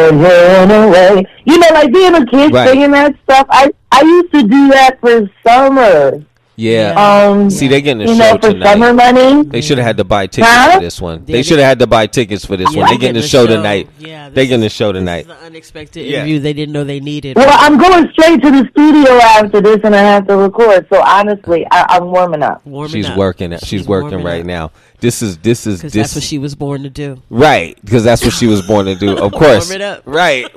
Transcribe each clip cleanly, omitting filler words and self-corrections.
run away. You know, like being a kid singing that stuff. I used to do that for summer. Yeah. See, they're getting the show for tonight. Summer money. They should have had to buy tickets for this one. They should have had to buy tickets for this one. They're getting the show tonight. Yeah, they're getting the show tonight. This is the unexpected interview they didn't know they needed. Well, I'm going straight to the studio after this, and I have to record. So honestly, I'm warming up. She's working. She's working right now. This is because that's what she was born to do. Right, because that's what she was born to do. Of course. Warm it up. Right.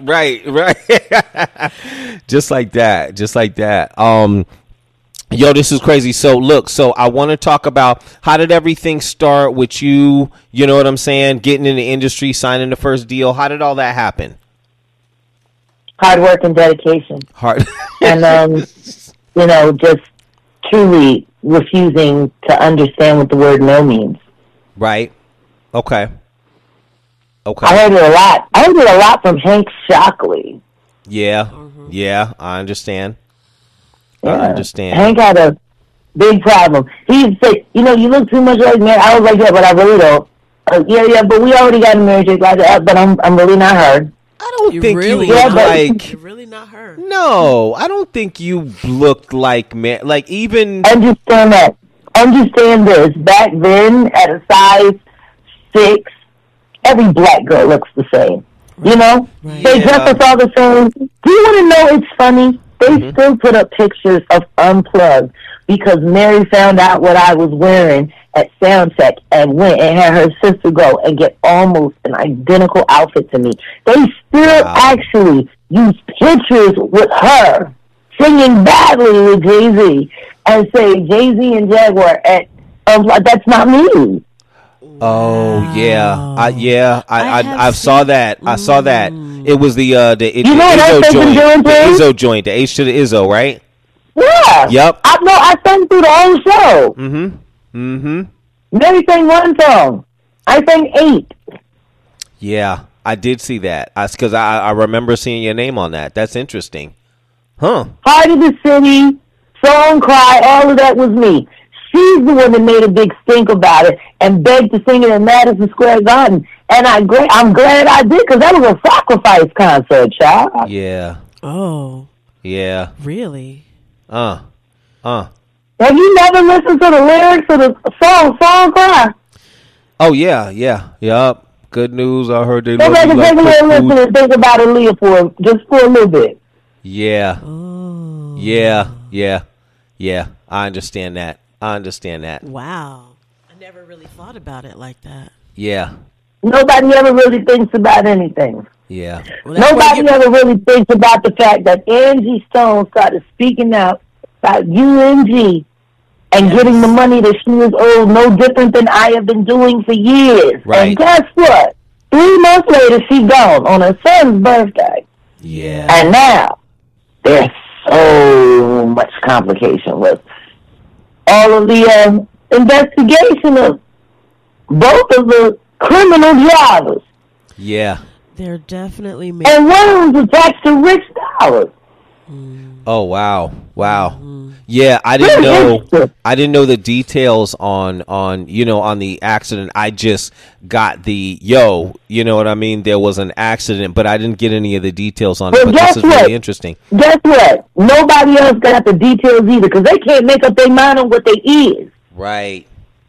Just like that. Yo, this is crazy. So look, I want to talk about how did everything start with you, you know what I'm saying, getting in the industry, signing the first deal. How did all that happen? Hard work and dedication. And, just truly refusing to understand what the word no means. Right. Okay. I heard it a lot. I heard it a lot from Hank Shockley. Yeah. Yeah, I understand. I understand. Hank had a big problem. He'd say, you look too much like me. I was like, yeah, but I really don't. But we already got married, but I'm really not her. I don't think really you look like... You're really not her. No, I don't think you looked like... Like, even... Understand that. Understand this. Back then, at a size 6, every black girl looks the same. You know? Right. They dress us all the same. Do you want to know it's funny? They still put up pictures of Unplugged because Mary found out what I was wearing at Soundcheck and went and had her sister go and get almost an identical outfit to me. They still actually use pictures with her singing badly with Jay-Z and say Jay-Z and Jaguar at Unplugged. That's not me. Oh yeah, I saw that. I saw that. It was the Izzo joint, the H to the Izzo, right? Yeah. Yep. I sang through the whole show. Mary sang 1 song. I sang 8. Yeah, I did see that. Because I remember seeing your name on that. That's interesting. Huh. Heart of the City, Song Cry, all of that was me. She's the one that made a big stink about it and begged to sing it in Madison Square Garden. And I'm glad I did because that was a sacrifice concert, child. Yeah. Oh. Yeah. Really? Have you never listened to the lyrics of the song Cry? Oh, yeah. Yup. Good news. I heard they love you like take a little listen and think about Aaliyah just for a little bit. Yeah. Oh. Yeah. I understand that. Wow. I never really thought about it like that. Yeah. Nobody ever really thinks about anything. Yeah. Well, nobody ever really thinks about the fact that Angie Stone started speaking out about UNG and getting the money that she was owed, no different than I have been doing for years. Right. And guess what? 3 months later, she gone on her son's birthday. Yeah. And now, there's so much complication with all of the investigation of both of the criminal drivers. Yeah. They're definitely and one was attached to Rich Dollars. Oh wow. Yeah, I didn't know the details on the accident. I just got you know what I mean? There was an accident, but I didn't get any of the details on it. But this is really interesting. Guess what? Nobody else got the details either because they can't make up their mind on what they is. Right.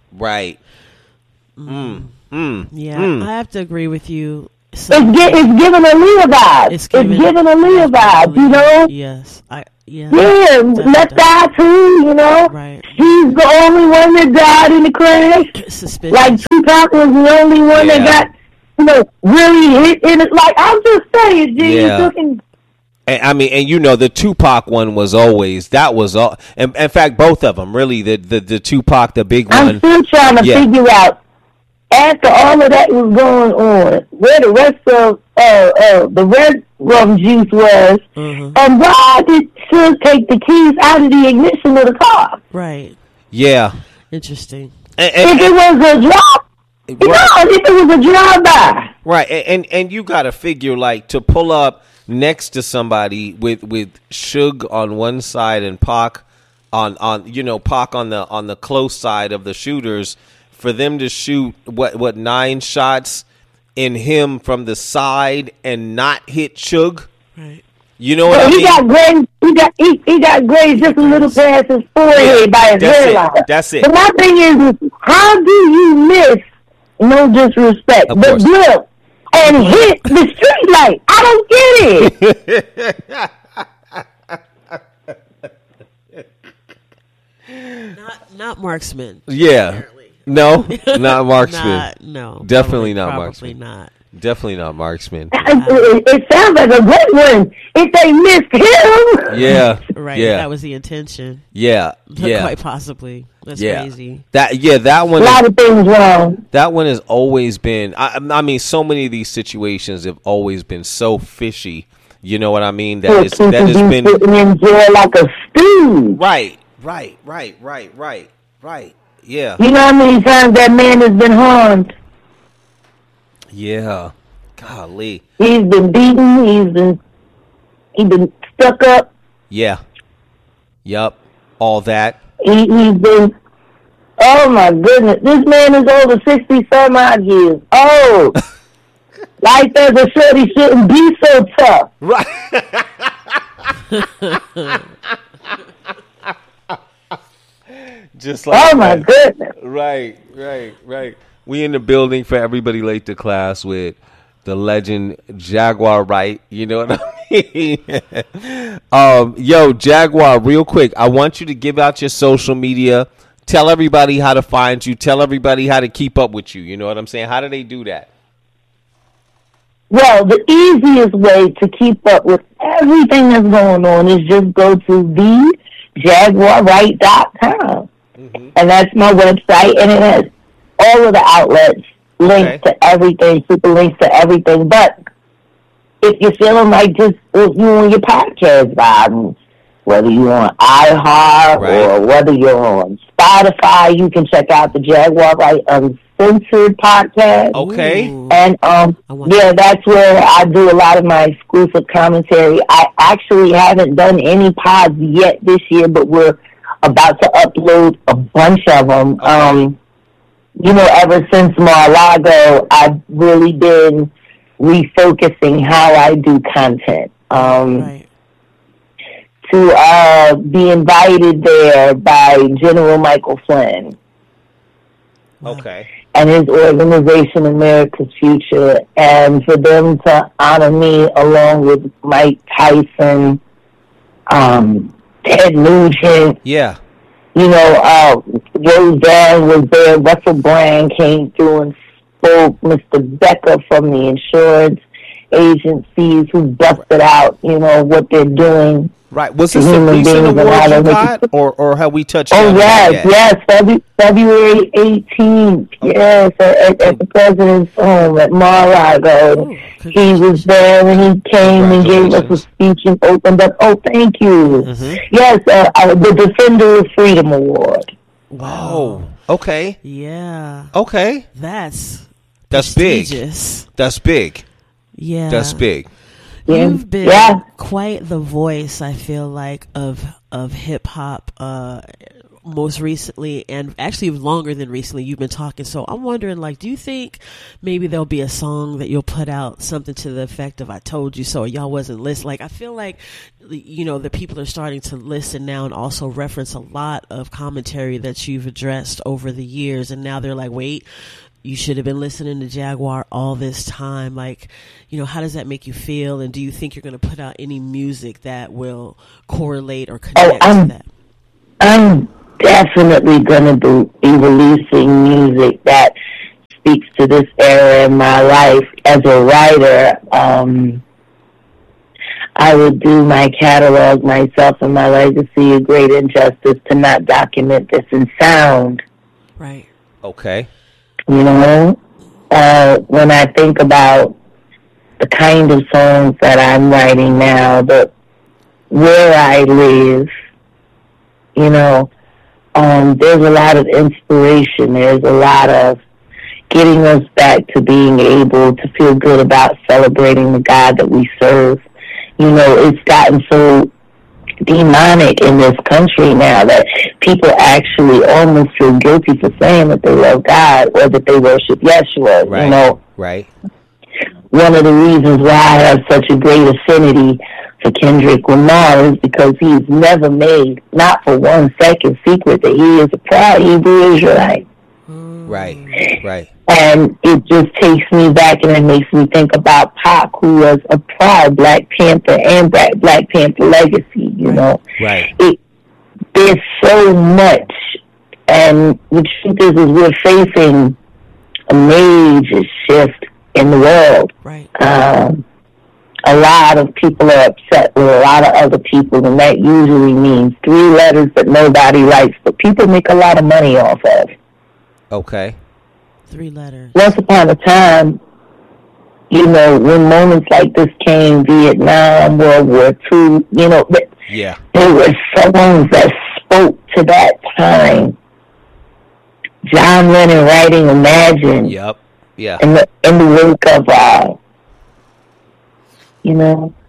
Yeah, I have to agree with you. So, it's giving Aaliyah vibes. It's giving Aaliyah vibes, you know? Yes. Yeah, Left Eye too, you know? Right. She's the only one that died in the crash. Suspicious. Like Tupac was the only one that got, really hit in it. Like, I'm just saying, G. Yeah. And the Tupac one was always, that was all. In fact, both of them, really, the Tupac, the big one. I'm still trying to figure out, after all of that was going on, where the rest of the red rum juice was, and why did Suge take the keys out of the ignition of the car? Right. Yeah. Interesting. If it was a drop, if it was a drive-by. Right, and you got to figure, like, to pull up next to somebody with Suge on one side and Pac on Pac on the close side of the shooters, for them to shoot what 9 shots in him from the side and not hit Suge. Right. You know what I mean? He got grades. He got grades just a little past his forehead by his hairline. That's it. But my thing is, how do you miss? No disrespect, but look and hit the street light. I don't get it. Not marksman. Yeah. Apparently. No, not marksman. No. Definitely not probably marksman. Not. Definitely not marksman. It sounds like a good one. If they missed him. Yeah. Right. Yeah. That was the intention. Yeah. Yeah. Quite possibly. That's crazy. That one. A lot of things wrong. That one has always been. I mean, so many of these situations have always been so fishy. You know what I mean? That has been sitting in jail like a stew. Right. Yeah. You know how many times that man has been harmed? Yeah. Golly. He's been beaten. He's been stuck up. Yeah. Yup. All that. He's been. Oh my goodness! This man is over 60 some odd years. Oh, life as a shorty shouldn't be so tough. Right. Just like oh my goodness. Right. We in the building for everybody late to class with the legend Jaguar Wright. You know what I mean? Yo, Jaguar, real quick, I want you to give out your social media. Tell everybody how to find you. Tell everybody how to keep up with you. You know what I'm saying? How do they do that? Well, the easiest way to keep up with everything that's going on is just go to thejaguarwright.com. Mm-hmm. And that's my website, and it has all of the outlets, links to everything, super links to everything. But if you're feeling like just you on your podcast vibes, whether you're on iHeart or whether you're on Spotify, you can check out the Jaguar Wright Uncensored podcast. Okay. And that's where I do a lot of my exclusive commentary. I actually haven't done any pods yet this year, but we're about to upload a bunch of them. Okay. Ever since Mar-a-Lago, I've really been refocusing how I do content. To be invited there by General Michael Flynn. Okay. And his organization, America's Future, and for them to honor me along with Mike Tyson, Ted Nugent. Yeah. Roseanne was there. Russell Brand came through and spoke. Mr. Becker from the insurance agencies who busted out, what they're doing. Right. Was this a recent award you got, or have we touched on that? Yes. February 18th. Yes, at the president's home at Mar-a-Lago. He was there and he came and gave us a speech and opened up. Oh, thank you. Mm-hmm. Yes, the Defender of Freedom Award. Wow. Oh, okay. Yeah. Okay. That's big. That's big. Yeah. That's big. You've been quite the voice, I feel like, of hip hop. Most recently, and actually longer than recently, you've been talking. So I'm wondering, do you think maybe there'll be a song that you'll put out, something to the effect of "I told you so," or "Y'all wasn't listening"? I feel like, the people are starting to listen now and also reference a lot of commentary that you've addressed over the years, and now they're like, "Wait, you should have been listening to Jaguar all this time." How does that make you feel? And do you think you're going to put out any music that will correlate or connect to that? I'm definitely going to be releasing music that speaks to this era in my life. As a writer, I would do my catalog myself, and my legacy a great injustice to not document this in sound. Right. Okay. When I think about the kind of songs that I'm writing now, where I live, there's a lot of inspiration. There's a lot of getting us back to being able to feel good about celebrating the God that we serve. It's gotten so demonic in this country now that people actually almost feel guilty for saying that they love God or that they worship Yeshua. Right. Right. one of the reasons why I have such a great affinity for Kendrick Lamar is because he's never made, not for 1 second, secret that he is a proud Hebrew Israelite. Right. And it just takes me back and it makes me think about Pac, who was a proud Black Panther and Black Panther legacy, you know. Right. There's so much, and the truth is we're facing a major shift in the world. Right. A lot of people are upset with a lot of other people, and that usually means 3 letters that nobody writes, but people make a lot of money off of. Okay. 3 letters. Once upon a time, you know, when moments like this came, Vietnam, World War II, you know, there were songs that spoke to that time. John Lennon writing Imagine. Yep. Yeah. In the wake of, you know,